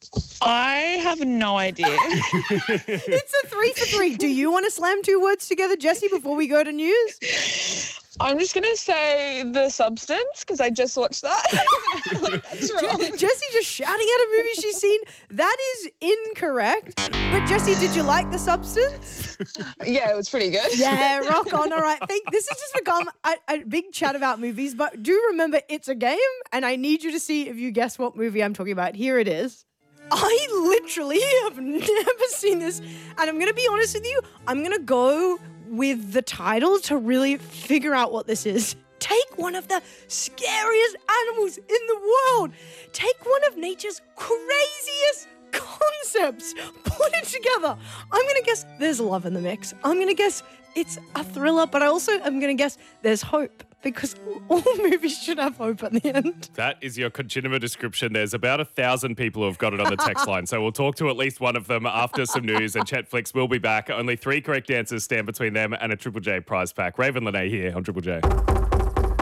I have no idea. It's a 3 for 3. Do you want to slam 2 words together, Jessie, before we go to news? I'm just going to say The Substance because I just watched that. That's wrong. Jessie just shouting out a movie she's seen. That is incorrect. But Jessie, did you like The Substance? Yeah, it was pretty good. Yeah, rock on. All right. This has just become a big chat about movies, but do remember it's a game, and I need you to see if you guess what movie I'm talking about. Here it is. I literally have never seen this, and I'm going to be honest with you, I'm going to go with the title to really figure out what this is. Take one of the scariest animals in the world. Take one of nature's craziest concepts. Put it together. I'm going to guess there's love in the mix. I'm going to guess it's a thriller, but I also am going to guess there's hope because all movies should have hope at the end. That is your concinema description. There's about 1,000 people who have got it on the text line, so we'll talk to at least one of them after some news, and Chetflix will be back. Only 3 correct answers stand between them and a Triple J prize pack. Raven Lene here on Triple J.